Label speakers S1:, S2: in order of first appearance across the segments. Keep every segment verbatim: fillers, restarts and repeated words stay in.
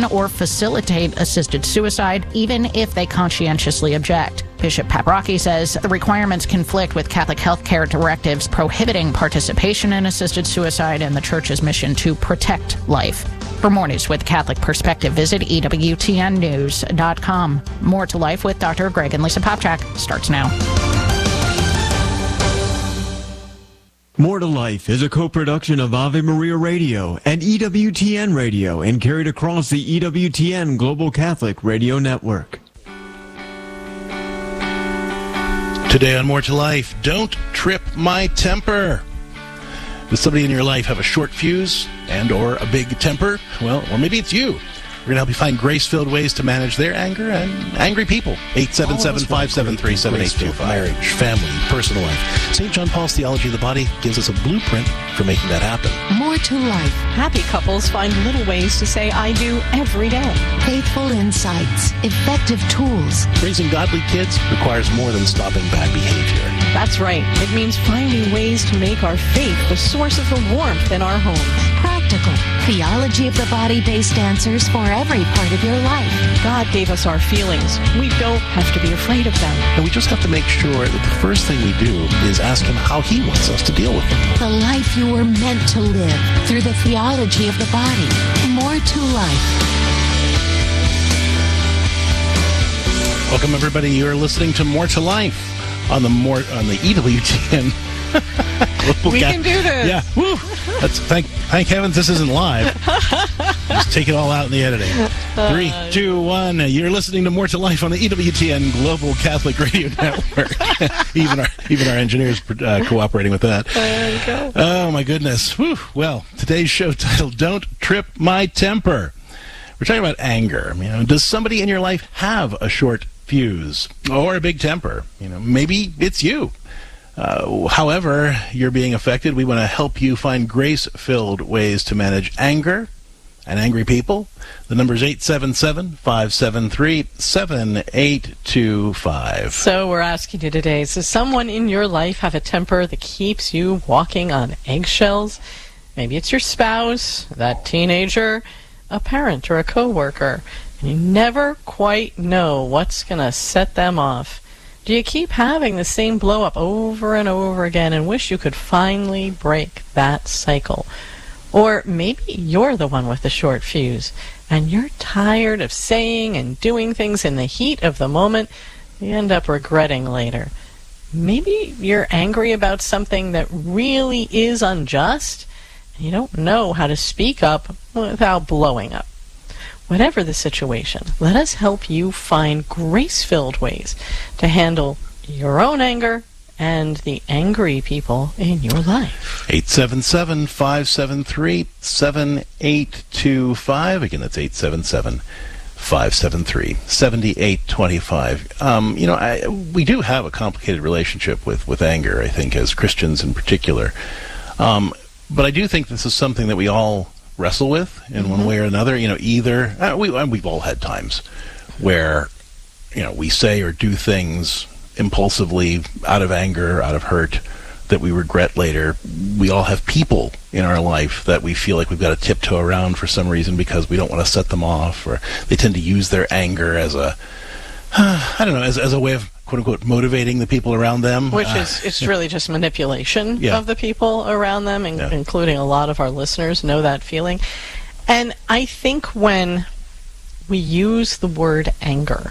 S1: encouraging or facilitate assisted suicide, even if they conscientiously object. Bishop Paprocki says the requirements conflict with Catholic healthcare directives prohibiting participation in assisted suicide and the Church's mission to protect life. For more news with Catholic Perspective, visit E W T N news dot com. More to Life with Doctor Greg and Lisa Popchak starts now.
S2: More to Life is a co-production of Ave Maria Radio and E W T N Radio and carried across the E W T N Global Catholic Radio Network.
S3: Today on More to Life, don't trip my temper. Does somebody in your life have a short fuse and or a big temper? Well, or maybe it's you. We're going to help you find grace-filled ways to manage their anger and angry people. eight seven seven, five seven three, seven eight two five. Marriage, family, personal life. Saint John Paul's Theology of the Body gives us a blueprint for making that happen.
S4: More to Life.
S5: Happy couples find little ways to say I do every day.
S4: Faithful insights. Effective tools.
S3: Raising godly kids requires more than stopping bad behavior.
S5: That's right. It means finding ways to make our faith the source of the warmth in our homes.
S4: Practical. Theology of the Body-based answers for every part of your life.
S5: God gave us our feelings. We don't have to be afraid of them.
S3: And we just have to make sure that the first thing we do is ask Him how He wants us to deal with them.
S4: The life you were meant to live through the theology of the body. More to Life.
S3: Welcome, everybody. You're listening to More to Life on the more on the E W T N.
S5: We can do this.
S3: Yeah. Woo. That's thank thank heavens this isn't live. Just take it all out in the editing. Three, two, one. You're listening to More to Life on the E W T N Global Catholic Radio Network. even our even our engineers uh, cooperating with that.
S5: There you go.
S3: Oh my goodness. Woo. Well, today's show title: Don't Trip My Temper. We're talking about anger. You know, does somebody in your life have a short fuse or a big temper? You know, maybe it's you. Uh, however you're being affected, we want to help you find grace-filled ways to manage anger and angry people. The number is eight seven seven, five seven three, seven eight two five.
S5: So we're asking you today, does someone in your life have a temper that keeps you walking on eggshells? Maybe it's your spouse, that teenager, a parent, or a coworker, and you never quite know what's going to set them off. Do you keep having the same blow-up over and over again and wish you could finally break that cycle? Or maybe you're the one with the short fuse, and you're tired of saying and doing things in the heat of the moment you end up regretting later. Maybe you're angry about something that really is unjust, and you don't know how to speak up without blowing up. Whatever the situation, let us help you find grace-filled ways to handle your own anger and the angry people in your life.
S3: eight seven seven, five seven three, seven eight two five. Again, that's eight seven seven, five seven three, seven eight two five. Um, you know, I, we do have a complicated relationship with, with anger, I think, as Christians in particular. Um, but I do think this is something that we all wrestle with in mm-hmm. one way or another. You know, either uh, we we've all had times where, you know, we say or do things impulsively out of anger, out of hurt, that we regret later. We all have people in our life that we feel like we've got to tiptoe around for some reason because we don't want to set them off, or they tend to use their anger as a uh, I don't know as as a way of quote unquote motivating the people around them,
S5: which
S3: uh,
S5: is it's really just manipulation
S3: yeah.
S5: of the people around them, in,
S3: yeah.
S5: including a lot of our listeners know that feeling. And I think when we use the word anger,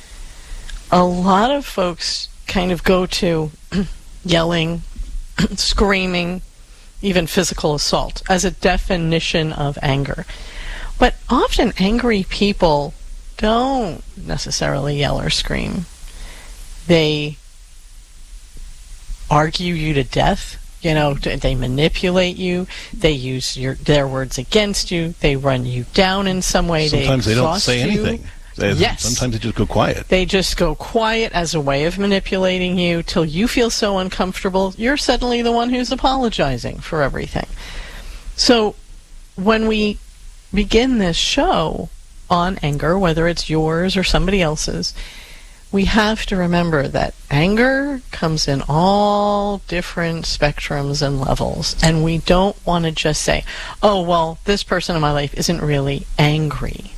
S5: a lot of folks kind of go to yelling, screaming, even physical assault as a definition of anger. But often angry people don't necessarily yell or scream. They argue you to death. You know, they manipulate you. They use your their words against you. They run you down in some way.
S3: Sometimes
S5: they,
S3: they don't say
S5: you.
S3: anything. They,
S5: yes.
S3: Sometimes they just go quiet.
S5: They just go quiet as a way of manipulating you till you feel so uncomfortable, you're suddenly the one who's apologizing for everything. So when we begin this show on anger, whether it's yours or somebody else's, we have to remember that anger comes in all different spectrums and levels, and we don't want to just say, oh, well, this person in my life isn't really angry.